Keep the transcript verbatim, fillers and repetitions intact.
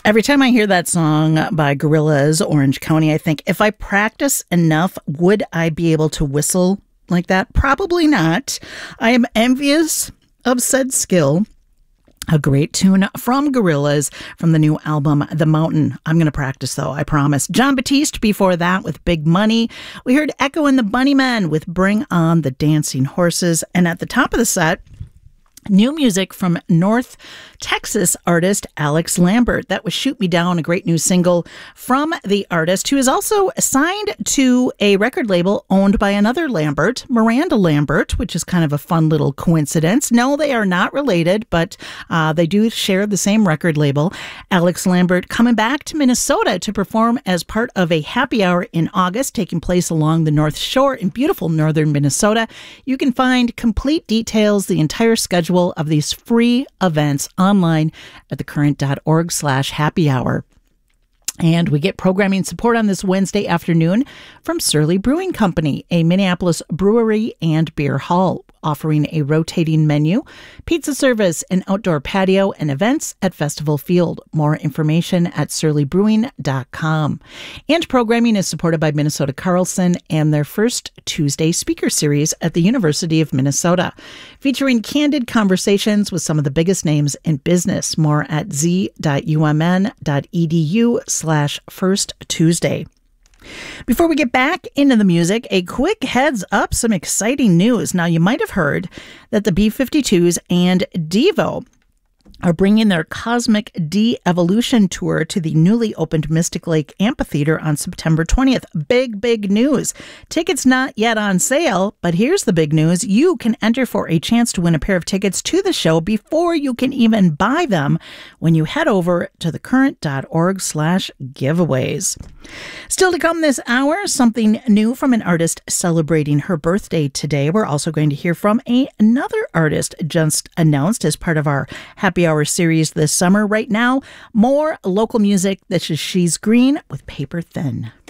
Every time I hear that song by Gorillaz, Orange County, I think, if I practice enough, would I be able to whistle like that? Probably not. I am envious of said skill. A great tune from Gorillaz from the new album, The Mountain. I'm going to practice, though, I promise. Jon Batiste before that with Big Money. We heard Echo and the Bunnymen with Bring On the Dancing Horses. And at the top of the set, new music from North Texas artist Alex Lambert. That was Shoot Me Down, a great new single from the artist, who is also signed to a record label owned by another Lambert, Miranda Lambert, which is kind of a fun little coincidence. No, they are not related, but uh, they do share the same record label. Alex Lambert coming back to Minnesota to perform as part of a happy hour in August, taking place along the North Shore in beautiful northern Minnesota. You can find complete details, the entire schedule of these free events online at thecurrent.org slash happy hour. And we get programming support on this Wednesday afternoon from Surly Brewing Company, a Minneapolis brewery and beer hall, offering a rotating menu, pizza service, an outdoor patio, and events at Festival Field. More information at surly brewing dot com. And programming is supported by Minnesota Carlson and their first Tuesday speaker series at the University of Minnesota, featuring candid conversations with some of the biggest names in business. More at z dot u m n dot e d u slash first Tuesday. Before we get back into the music, a quick heads up, some exciting news. Now, you might have heard that the B fifty-twos and Devo are bringing their Cosmic De-Evolution tour to the newly opened Mystic Lake Amphitheater on September twentieth. Big, big news. Tickets not yet on sale, but here's the big news. You can enter for a chance to win a pair of tickets to the show before you can even buy them when you head over to thecurrent.org slash giveaways. Still to come this hour, something new from an artist celebrating her birthday today. We're also going to hear from a, another artist just announced as part of our Happy Hour series this summer. Right now, more local music. This is She's Green with Paper Thin.